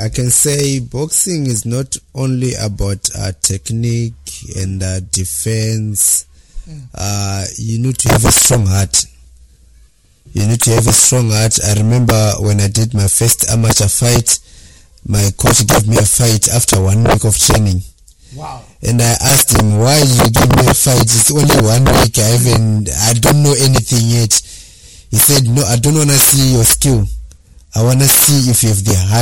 I can say boxing is not only about technique and defense. You need to have a strong heart. You need to have a strong heart. I remember when I did my first amateur fight, my coach gave me a fight after 1 week of training. Wow. And I asked him, why did you give me a fight? It's only 1 week. I don't know anything yet. He said, no, I don't want to see your skill. I want to see if you have the heart